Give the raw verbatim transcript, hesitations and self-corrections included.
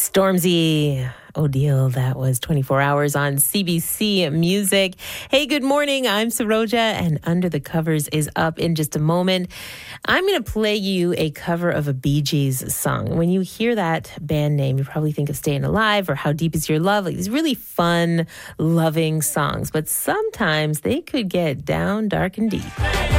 Stormzy O'Deal, that was twenty-four hours on C B C Music. Hey, good morning. I'm Saroja, and Under the Covers is up in just a moment. I'm going to play you a cover of a Bee Gees song. When you hear that band name, you probably think of Staying Alive or How Deep Is Your Love, like these really fun, loving songs. But sometimes they could get down, dark, and deep.